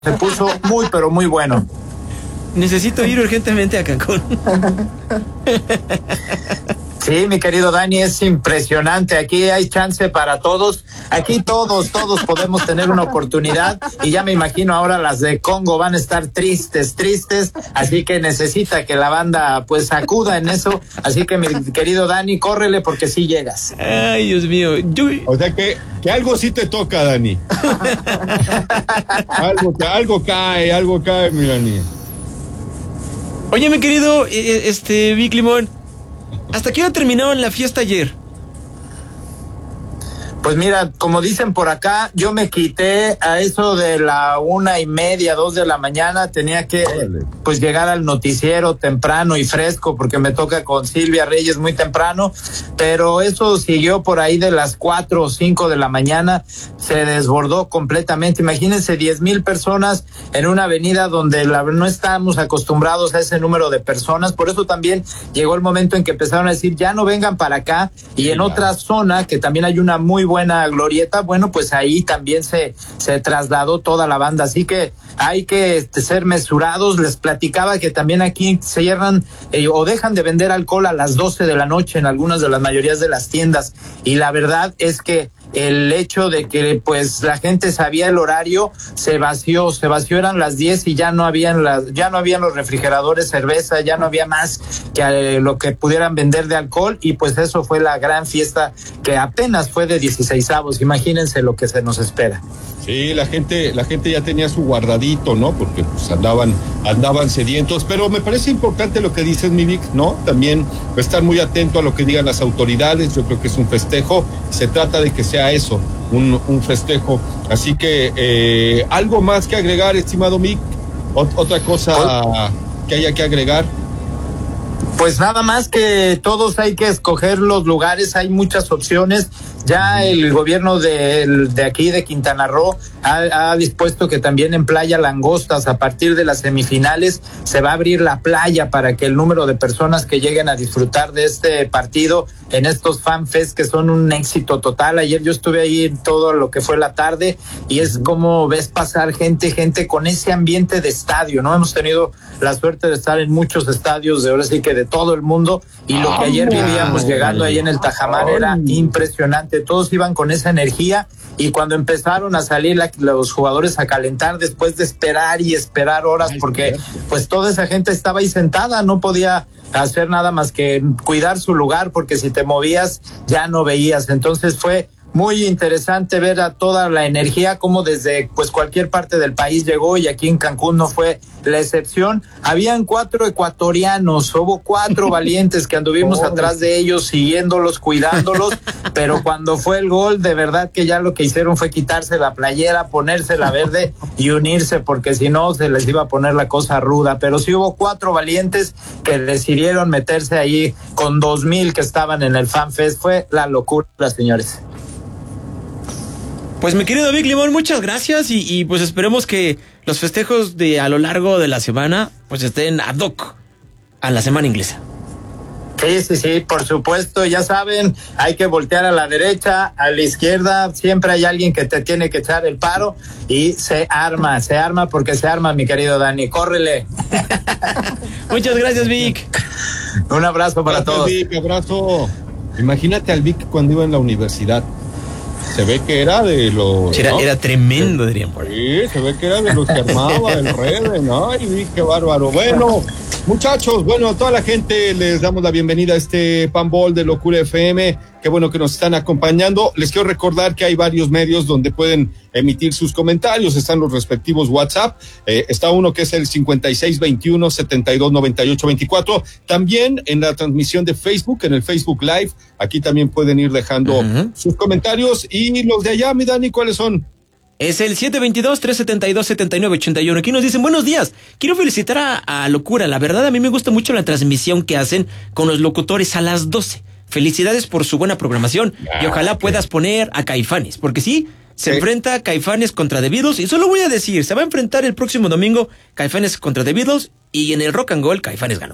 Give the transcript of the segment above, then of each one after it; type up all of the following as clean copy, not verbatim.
Se puso muy, pero muy bueno. Necesito ir urgentemente a Cancún. Sí, mi querido Dani, es impresionante. Aquí hay chance para todos. Aquí todos podemos tener una oportunidad. Y ya me imagino ahora las de Congo van a estar tristes. Así que necesita que la banda pues acuda en eso. Así que mi querido Dani, córrele porque sí llegas. Ay, Dios mío. O sea que algo sí te toca, Dani. algo cae, mi Dani. Oye, mi querido Vic Limón, ¿hasta qué hora terminaron la fiesta ayer? Pues mira, como dicen por acá, yo me quité a eso de la 1:30, 2 de la mañana. Tenía que pues llegar al noticiero temprano y fresco porque me toca con Silvia Reyes muy temprano, pero eso siguió por ahí de las 4 o 5 de la mañana, se desbordó completamente. Imagínense 10,000 personas en una avenida donde no estamos acostumbrados a ese número de personas. Por eso también llegó el momento en que empezaron a decir ya no vengan para acá, y en otra zona que también hay una muy buena glorieta, bueno, pues ahí también se trasladó toda la banda, así que hay que ser mesurados. Les platicaba que también aquí cierran o dejan de vender alcohol a las 12 de la noche en algunas de las mayorías de las tiendas, y la verdad es que el hecho de que pues la gente sabía el horario, se vació, eran las 10 y ya no habían los refrigeradores cerveza, ya no había más que lo que pudieran vender de alcohol, y pues eso fue la gran fiesta que apenas fue de 16avos. Imagínense lo que se nos espera. Sí, la gente ya tenía su guardadito, ¿no? Porque pues andaban sedientos, pero me parece importante lo que dices, mi Vic, ¿no? También estar muy atento a lo que digan las autoridades. Yo creo que es un festejo, se trata de que sea eso, un festejo. Así que, ¿algo más que agregar, estimado Vic? ¿Otra cosa que haya que agregar? Pues nada más que todos hay que escoger los lugares, hay muchas opciones. Ya el gobierno de aquí de Quintana Roo ha dispuesto que también en Playa Langostas, a partir de las semifinales, se va a abrir la playa para que el número de personas que lleguen a disfrutar de este partido en estos FanFest, que son un éxito total. Ayer yo estuve ahí todo lo que fue la tarde, y es como ves pasar gente con ese ambiente de estadio, ¿no? Hemos tenido la suerte de estar en muchos estadios de ahora sí que de todo el mundo, y lo que ayer vivíamos llegando ahí en el Tajamar era impresionante. Todos iban con esa energía, y cuando empezaron a salir los jugadores a calentar, después de esperar horas, porque pues toda esa gente estaba ahí sentada, no podía hacer nada más que cuidar su lugar, porque si te movías ya no veías. Entonces fue muy interesante ver a toda la energía como desde pues cualquier parte del país llegó, y aquí en Cancún no fue la excepción. Habían 4 ecuatorianos, hubo 4 valientes que anduvimos atrás de ellos, siguiéndolos, cuidándolos, pero cuando fue el gol, de verdad que ya lo que hicieron fue quitarse la playera, ponerse la verde y unirse, porque si no se les iba a poner la cosa ruda. Pero sí hubo 4 valientes que decidieron meterse ahí con 2,000 que estaban en el FanFest. Fue la locura, señores. Pues mi querido Vic Limón, muchas gracias, y pues esperemos que los festejos de a lo largo de la semana pues estén ad hoc a la semana inglesa. Sí, por supuesto, ya saben, hay que voltear a la derecha, a la izquierda, siempre hay alguien que te tiene que echar el paro, y se arma porque se arma, mi querido Dani, córrele. Muchas gracias, Vic. Un abrazo para todos. Vic, abrazo. Imagínate al Vic cuando iba en la universidad. Se ve que era de los... Era tremendo, dirían por ahí. Sí, se ve que era de los que armaba el Reden. Ay, qué bárbaro. Bueno, muchachos, a toda la gente les damos la bienvenida a este Panball de Locura FM. Qué bueno que nos están acompañando. Les quiero recordar que hay varios medios donde pueden emitir sus comentarios. Están los respectivos WhatsApp. Está uno que es el 5621-729824. También en la transmisión de Facebook, en el Facebook Live. Aquí también pueden ir dejando sus comentarios. Y los de allá, mi Dani, ¿cuáles son? Es el 722-372-7981. Aquí nos dicen, buenos días, quiero felicitar a Locura. La verdad, a mí me gusta mucho la transmisión que hacen con los locutores a las 12. Felicidades por su buena programación, y ojalá puedas poner a Caifanes, porque sí, se enfrenta Caifanes contra The Beatles, y solo voy a decir, se va a enfrentar el próximo domingo Caifanes contra The Beatles, y en el Rock and Roll Caifanes ganó.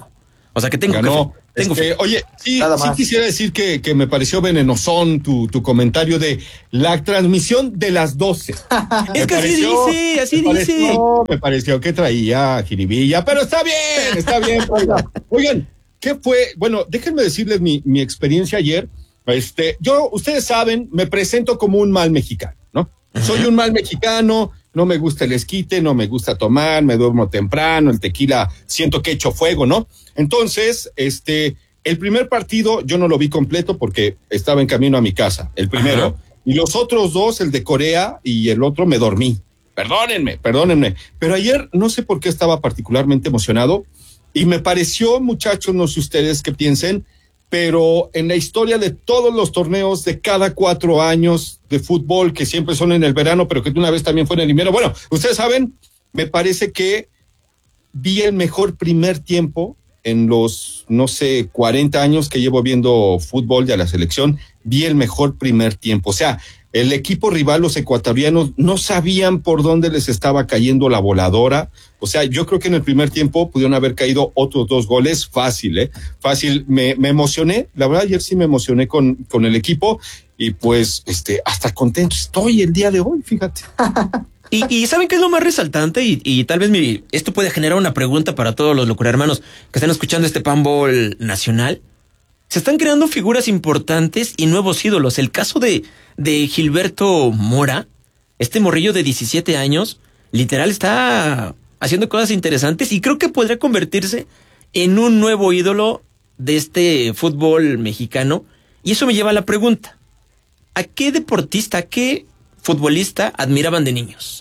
O sea que tengo ganó. fe. Oye, sí quisiera decir que me pareció venenosón tu comentario de la transmisión de las 12. Es que así dice. Me pareció que traía jiribilla, pero está bien. Oigan, ¿qué fue? Bueno, déjenme decirles mi experiencia ayer. Ustedes saben, me presento como un mal mexicano, ¿no? Soy un mal mexicano, no me gusta el esquite, no me gusta tomar, me duermo temprano, el tequila siento que echo fuego, ¿no? Entonces, el primer partido yo no lo vi completo porque estaba en camino a mi casa, el primero. Ajá. Y los otros dos, el de Corea y el otro, me dormí. Perdónenme. Pero ayer no sé por qué estaba particularmente emocionado y me pareció, muchachos, no sé ustedes qué piensen, pero en la historia de todos los torneos de cada 4 años de fútbol, que siempre son en el verano, pero que una vez también fue en el invierno, bueno, ustedes saben, me parece que vi el mejor primer tiempo en los, 40 años que llevo viendo fútbol de la selección, vi el mejor primer tiempo. O sea, el equipo rival, los ecuatorianos, no sabían por dónde les estaba cayendo la voladora. O sea, yo creo que en el primer tiempo pudieron haber caído otros 2 goles, fácil. Me emocioné, la verdad ayer sí me emocioné con el equipo y pues hasta contento estoy el día de hoy, fíjate. Y ¿saben qué es lo más resaltante? Y tal vez esto puede generar una pregunta para todos los locurhermanos que están escuchando este Panball nacional. Se están creando figuras importantes y nuevos ídolos. El caso de Gilberto Mora, este morrillo de 17 años, literal está haciendo cosas interesantes y creo que podría convertirse en un nuevo ídolo de este fútbol mexicano. Y eso me lleva a la pregunta: ¿a qué deportista, a qué futbolista admiraban de niños?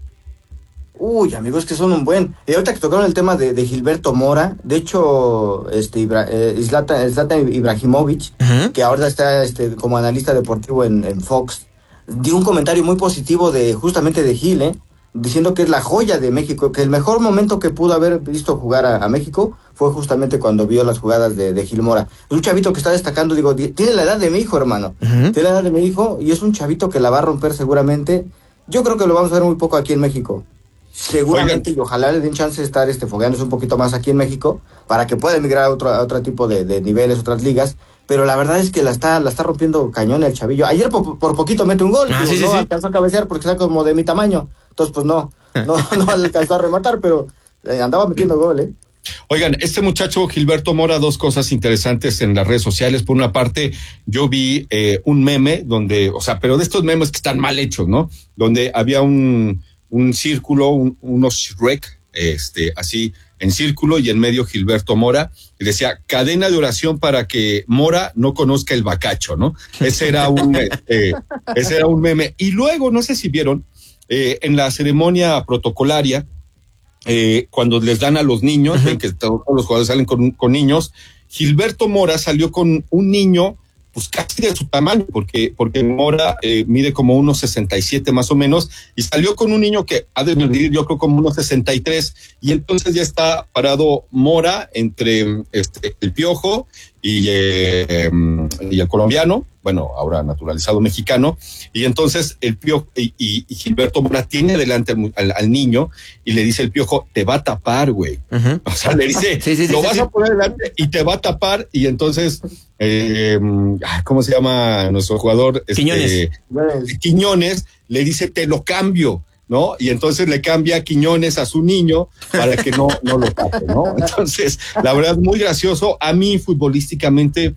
Uy, amigos, que son un buen. Ahorita que tocaron el tema de Gilberto Mora, de hecho, Zlatan Ibrahimovic, uh-huh, que ahora está como analista deportivo en Fox, dio un comentario muy positivo justamente de Gil, diciendo que es la joya de México, que el mejor momento que pudo haber visto jugar a México fue justamente cuando vio las jugadas de Gil Mora. Es un chavito que está destacando, digo, tiene la edad de mi hijo, hermano. Uh-huh. Tiene la edad de mi hijo y es un chavito que la va a romper seguramente. Yo creo que lo vamos a ver muy poco aquí en México. Seguramente, y ojalá le den chance de estar fogueándose un poquito más aquí en México para que pueda emigrar a otro tipo de niveles, otras ligas. Pero la verdad es que la está rompiendo cañón el chavillo. Ayer por poquito mete un gol, no alcanzó a cabecear porque está como de mi tamaño. Entonces pues no alcanzó a rematar, pero andaba metiendo gol, Oigan, este muchacho Gilberto Mora, 2 cosas interesantes en las redes sociales. Por una parte, yo vi un meme donde, pero de estos memes que están mal hechos, ¿no? Donde había un círculo, unos Shrek, así en círculo y en medio Gilberto Mora, y decía cadena de oración para que Mora no conozca el bacacho, ¿no? Ese era un meme. Y luego, no sé si vieron, en la ceremonia protocolaria, cuando les dan a los niños, uh-huh, que todos los jugadores salen con niños, Gilberto Mora salió con un niño pues casi de su tamaño, porque Mora mide como 1.67 más o menos, y salió con un niño que ha de medir yo creo como 1.63, y entonces ya está parado Mora entre el Piojo y el colombiano, bueno, ahora naturalizado mexicano, y entonces el Piojo y Gilberto Mora tiene delante al niño y le dice el Piojo, te va a tapar, güey. Uh-huh. O sea, le dice, lo vas a poner delante y te va a tapar, y entonces ¿cómo se llama nuestro jugador? Quiñones le dice, te lo cambio, ¿no? Y entonces le cambia a Quiñones a su niño para que no lo tape, ¿no? Entonces, la verdad, muy gracioso. A mí, futbolísticamente,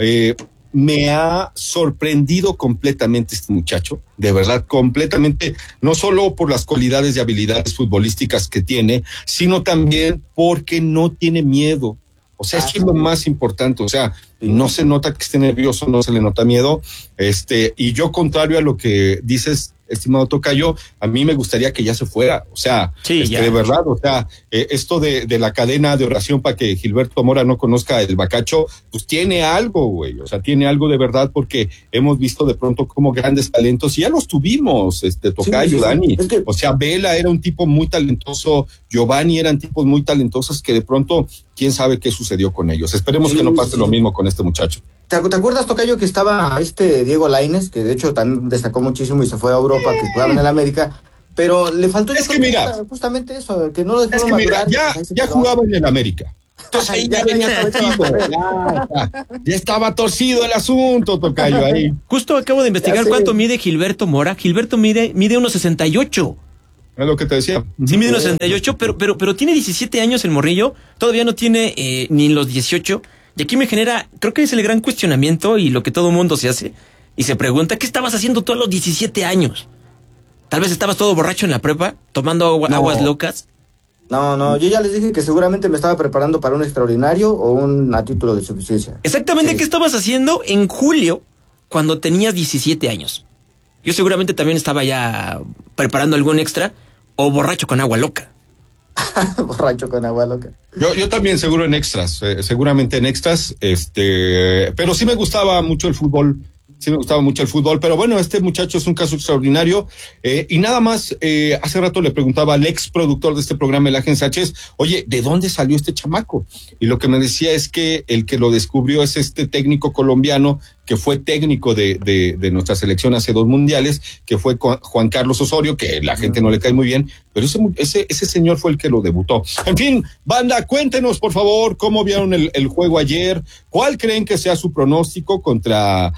me ha sorprendido completamente este muchacho, de verdad, completamente, no solo por las cualidades y habilidades futbolísticas que tiene, sino también porque no tiene miedo. O sea, es lo más importante, o sea, no se nota que esté nervioso, no se le nota miedo, y yo, contrario a lo que dices, estimado tocayo, a mí me gustaría que ya se fuera, o sea, de verdad, o sea, esto de la cadena de oración para que Gilberto Mora no conozca el bacacho, pues tiene algo, güey, o sea, tiene algo de verdad, porque hemos visto de pronto como grandes talentos, y ya los tuvimos, tocayo, Dani, o sea, Vela era un tipo muy talentoso, Giovanni eran tipos muy talentosos que de pronto, quién sabe qué sucedió con ellos. Esperemos que no pase lo mismo con este muchacho. ¿Te acuerdas, tocayo, que estaba Diego Lainez, que de hecho también destacó muchísimo y se fue a Europa, que jugaba en el América, pero le faltó justamente eso, que no lo dejaron madurar. Ya jugaba en el América. Entonces ahí ya venía torcido. Ya estaba torcido el asunto, tocayo, ahí. Justo acabo de investigar cuánto mide Gilberto Mora. Gilberto mide 1.68. Es lo que te decía. Sí, mide 1.68, pero tiene 17 años el morrillo. Todavía no tiene ni los 18. Y aquí me genera, creo que es el gran cuestionamiento y lo que todo mundo se hace. Y se pregunta, ¿qué estabas haciendo tú a los 17 años? Tal vez estabas todo borracho en la prepa, tomando aguas locas. No, yo ya les dije que seguramente me estaba preparando para un extraordinario o un a título de suficiencia. Exactamente, sí. ¿Qué estabas haciendo en julio cuando tenías 17 años? Yo seguramente también estaba ya preparando algún extra o borracho con agua loca. Borracho con agua loca. Yo también seguro en extras, seguramente en extras, pero sí me gustaba mucho el fútbol. Sí me gustaba mucho el fútbol, pero bueno, este muchacho es un caso extraordinario. Y nada más, hace rato le preguntaba al ex productor de este programa, el Agen Sánchez, oye, ¿de dónde salió este chamaco? Y lo que me decía es que el que lo descubrió es este técnico colombiano que fue técnico de nuestra selección hace 2 mundiales, que fue Juan Carlos Osorio, que la gente no le cae muy bien, pero ese señor fue el que lo debutó. En fin, banda, cuéntenos por favor cómo vieron el juego ayer, cuál creen que sea su pronóstico contra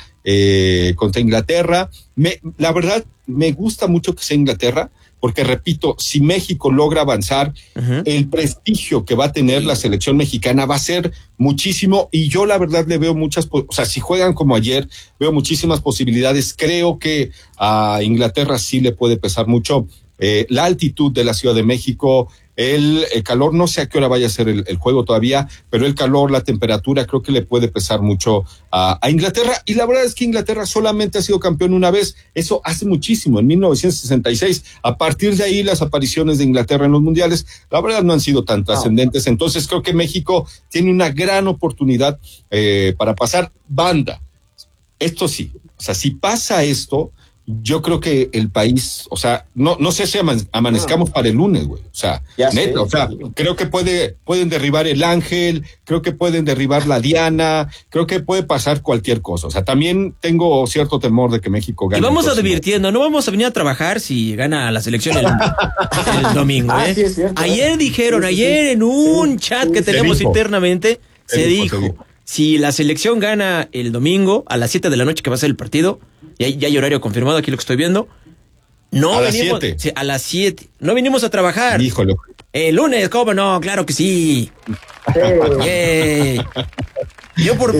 Inglaterra. La verdad, me gusta mucho que sea Inglaterra, porque repito, si México logra avanzar, el prestigio que va a tener la selección mexicana va a ser muchísimo, y yo la verdad le veo si juegan como ayer, veo muchísimas posibilidades. Creo que a Inglaterra sí le puede pesar mucho la altitud de la Ciudad de México, el calor, no sé a qué hora vaya a ser el juego todavía, pero el calor, la temperatura, creo que le puede pesar mucho a Inglaterra. Y la verdad es que Inglaterra solamente ha sido campeón una vez, eso hace muchísimo, en 1966. A partir de ahí, las apariciones de Inglaterra en los mundiales, la verdad no han sido tan trascendentes. Entonces creo que México tiene una gran oportunidad para pasar. Banda, esto sí, si pasa esto, yo creo que el país, no sé si amanezcamos para el lunes, güey. Creo que pueden derribar el Ángel, creo que pueden derribar la Diana, creo que puede pasar cualquier cosa. También tengo cierto temor de que México gane. Y vamos a divirtiendo, no vamos a venir a trabajar si gana la selección el domingo, ¿eh? Sí, es cierto, ayer dijeron, ayer en un chat que tenemos internamente, se dijo, si la selección gana el domingo a las 7 de la noche que va a ser el partido, ya hay horario confirmado, aquí lo que estoy viendo. No a venimos, las 7. Sí, a las 7. No venimos a trabajar. Híjole. El lunes, ¿cómo no? Claro que sí. Yo por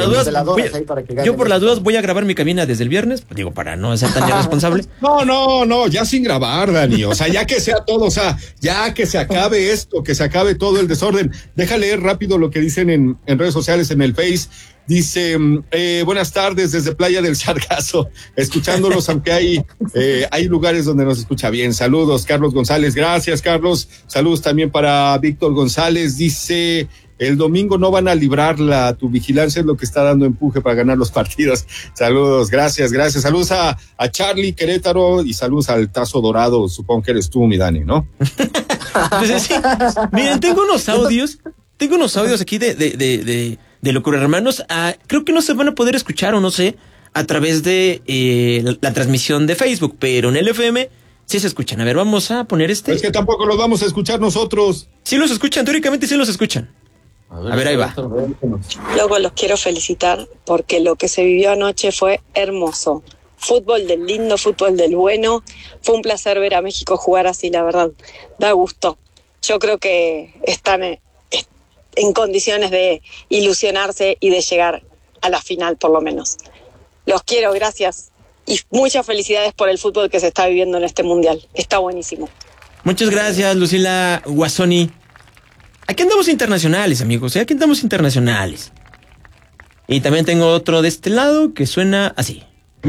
las dudas voy a grabar mi cabina desde el viernes, digo, para no ser tan irresponsable. No, ya sin grabar, Dani, ya que sea todo, ya que se acabe esto, que se acabe todo el desorden. Deja leer rápido lo que dicen en redes sociales, en el Face. Dice, buenas tardes desde Playa del Sargazo, escuchándolos, aunque hay lugares donde nos escucha bien. Saludos, Carlos González. Gracias, Carlos. Saludos también para Víctor González. Dice, el domingo no van a librarla, tu vigilancia es lo que está dando empuje para ganar los partidos. Saludos, gracias. Saludos a Charlie Querétaro y saludos al Tazo Dorado, supongo que eres tú, mi Dani, ¿no? Pues sí. Miren, tengo unos audios aquí de Locura Hermanos. Creo que no se van a poder escuchar, o no sé, a través de la transmisión de Facebook, pero en el FM sí se escuchan. A ver, vamos a poner este. Es que tampoco los vamos a escuchar nosotros. Sí los escuchan, teóricamente sí los escuchan. A ver, ahí va. Luego los quiero felicitar porque lo que se vivió anoche fue hermoso. Fútbol del lindo, fútbol del bueno. Fue un placer ver a México jugar así, la verdad. Da gusto. Yo creo que están en condiciones de ilusionarse y de llegar a la final, por lo menos. Los quiero, gracias. Y muchas felicidades por el fútbol que se está viviendo en este mundial. Está buenísimo. Muchas gracias, Lucila Guasoni. Aquí andamos internacionales, amigos. Aquí andamos internacionales. Y también tengo otro de este lado que suena así.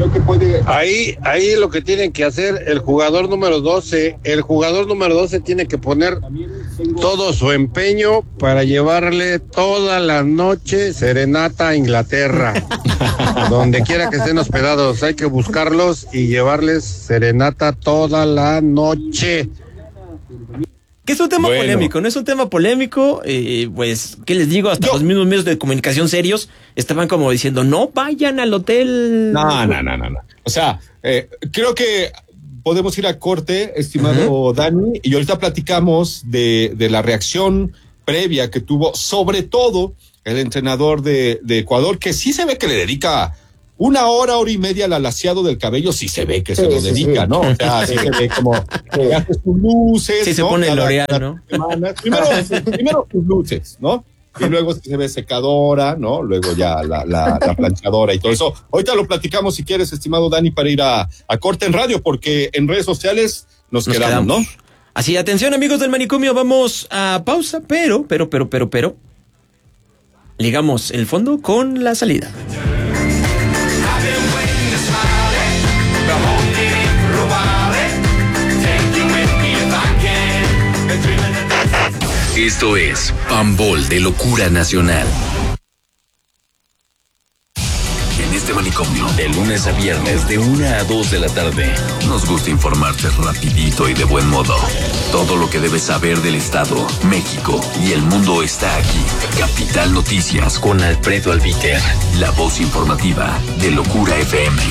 Ahí lo que tienen que hacer el jugador número 12 tiene que poner todo su empeño para llevarle toda la noche serenata a Inglaterra. Donde quiera que estén hospedados, hay que buscarlos y llevarles serenata toda la noche. Que es un tema polémico, ¿no? Es un tema polémico, pues, ¿qué les digo? Hasta los mismos medios de comunicación serios estaban como diciendo, no vayan al hotel. No. Creo que podemos ir a corte, estimado Dani, y ahorita platicamos de la reacción previa que tuvo, sobre todo el entrenador de Ecuador, que sí se ve que le dedica 1 hora, 1 hora y media al alaciado del cabello, sí se ve que se lo dedica, ¿no? O sea, sí se ve como que hace sus luces. Sí, se pone el L'Oreal, ¿no? Primero sus luces, ¿no? Y luego se ve secadora, ¿no? Luego ya la planchadora y todo eso. Ahorita lo platicamos si quieres, estimado Dani, para ir a corte en radio, porque en redes sociales nos quedamos, ¿no? Así, atención, amigos del manicomio, vamos a pausa, pero ligamos el fondo con la salida. Esto es Pambol de Locura Nacional. En este manicomio, de lunes a viernes, de 1 a 2 de la tarde, nos gusta informarte rapidito y de buen modo. Todo lo que debes saber del Estado, México y el mundo está aquí. Capital Noticias con Alfredo Albíter, la voz informativa de Locura FM.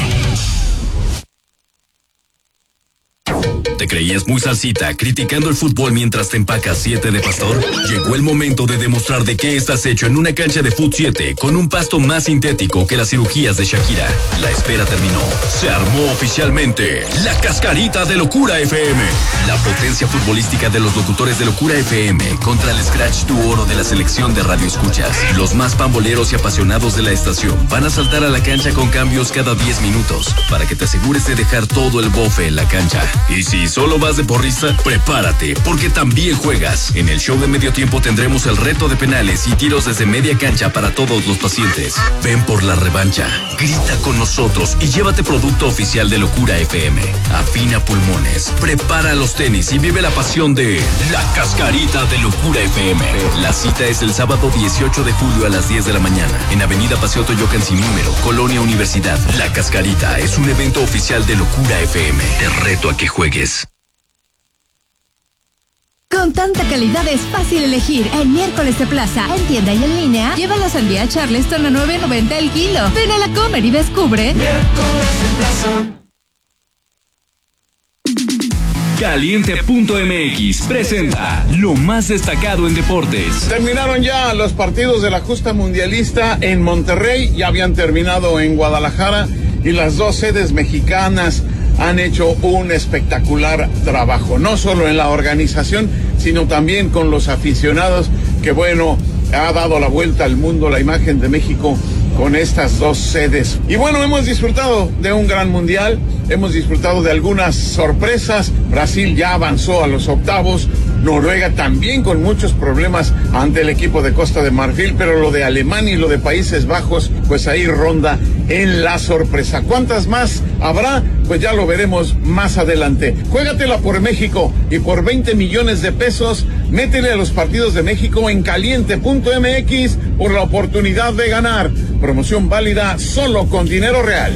¿Te creías muy salsita criticando el fútbol mientras te empacas 7 de pastor? Llegó el momento de demostrar de qué estás hecho en una cancha de Fut 7 con un pasto más sintético que las cirugías de Shakira. La espera terminó. Se armó oficialmente la cascarita de Locura FM. La potencia futbolística de los locutores de Locura FM contra el Scratch tu oro de la selección de radioescuchas. Los más pamboleros y apasionados de la estación van a saltar a la cancha con cambios cada 10 minutos para que te asegures de dejar todo el bofe en la cancha. Y si solo vas de porrista, prepárate, porque también juegas. En el show de medio tiempo tendremos el reto de penales y tiros desde media cancha para todos los pacientes. Ven por la revancha, grita con nosotros y llévate producto oficial de Locura FM. Afina pulmones, prepara los tenis y vive la pasión de la cascarita de Locura FM. La cita es el sábado 18 de julio a las 10 de la mañana en Avenida Paseo Toyocan sin número, Colonia Universidad. La cascarita es un evento oficial de Locura FM. Te reto a que juegues. Con tanta calidad es fácil elegir. En Miércoles de Plaza, en tienda y en línea, lleva la sandía Charleston a $9.90 el kilo. Ven a la Comer y descubre. Miércoles de Plaza. Caliente.mx presenta lo más destacado en deportes. Terminaron ya los partidos de la justa mundialista en Monterrey, ya habían terminado en Guadalajara y las dos sedes mexicanas han hecho un espectacular trabajo, no solo en la organización, sino también con los aficionados, que bueno, ha dado la vuelta al mundo la imagen de México con estas dos sedes. Y bueno, hemos disfrutado de un gran mundial, hemos disfrutado de algunas sorpresas. Brasil ya avanzó a los octavos, Noruega también con muchos problemas ante el equipo de Costa de Marfil, pero lo de Alemania y lo de Países Bajos, pues ahí ronda en la sorpresa. ¿Cuántas más habrá? Pues ya lo veremos más adelante. Juégatela por México y por 20 millones de pesos, métele a los partidos de México en caliente.mx por la oportunidad de ganar. Promoción válida solo con dinero real.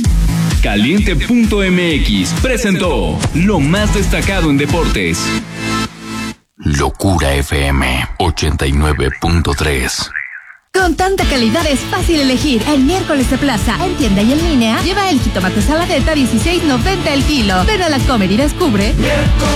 Caliente.mx presentó lo más destacado en deportes. Locura FM 89.3. Con tanta calidad es fácil elegir. En Miércoles de Plaza, en tienda y en línea, lleva el jitomate saladeta $16.90 el kilo. Ven a la Comer y descubre. Miércoles